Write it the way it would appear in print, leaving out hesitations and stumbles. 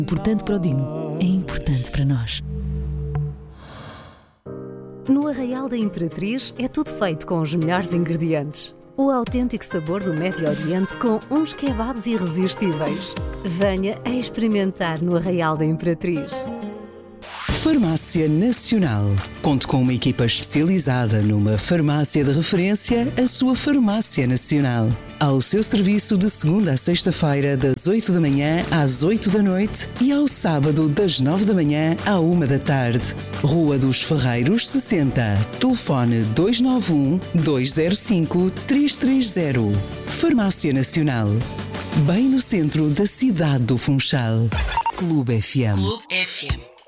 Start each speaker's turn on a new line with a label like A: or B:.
A: Importante para o Dino, é importante para nós.
B: No Arraial da Imperatriz é tudo feito com os melhores ingredientes. O autêntico sabor do Médio Oriente com uns kebabs irresistíveis. Venha a experimentar no Arraial da Imperatriz.
C: Farmácia Nacional. Conte com uma equipa especializada numa farmácia de referência, a sua Farmácia Nacional. Ao seu serviço de segunda a sexta-feira, das 8 da manhã às 8 da noite e ao sábado, das 9 da manhã à 1 da tarde. Rua dos Ferreiros, 60. Telefone 291-205-330. Farmácia Nacional. Bem no centro da cidade do Funchal. Clube FM.
A: Clube FM.